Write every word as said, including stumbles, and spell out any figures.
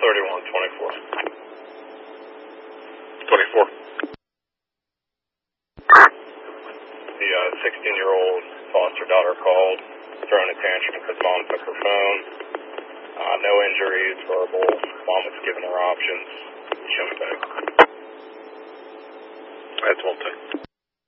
thirty-one twenty-four. twenty-four. The uh, sixteen-year-old foster daughter called, throwing a tantrum because mom took her phone. Uh, no injuries, verbal. Mom was giving her options. Show me back. That's one thing.